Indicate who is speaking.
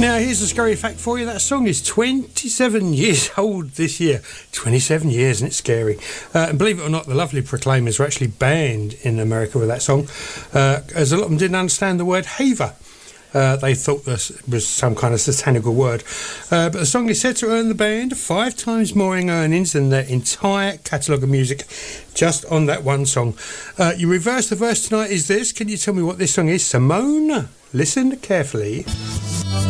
Speaker 1: Now, here's a scary fact for you. That song is 27 years old this year. 27 years, and it's scary. And believe it or not, the Lovely Proclaimers were actually banned in America with that song, as a lot of them didn't understand the word haver. They thought this was some kind of satanical word. But the song is said to earn the band 5 times more in earnings than their entire catalogue of music, just on that one song. You reverse the verse tonight is this. Can you tell me what this song is? Simone, listen carefully.